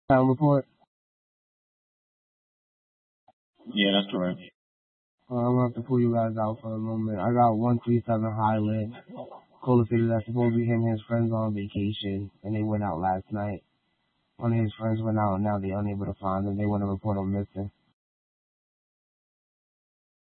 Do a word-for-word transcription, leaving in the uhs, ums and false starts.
Town report. Yeah, that's correct. Uh, I'm gonna have to pull you guys out for a moment. I got one three seven Highland. Caller said that's supposed to be him and his friends on vacation, and they went out last night. One of his friends went out, and now they're unable to find them. They want to report him missing.